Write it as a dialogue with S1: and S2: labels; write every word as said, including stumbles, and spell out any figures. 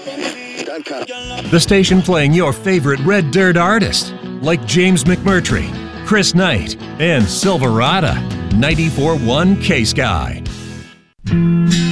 S1: The station playing your favorite Red Dirt artists, like James McMurtry, Chris Knight, and Silverado. ninety-four point one K-Sky.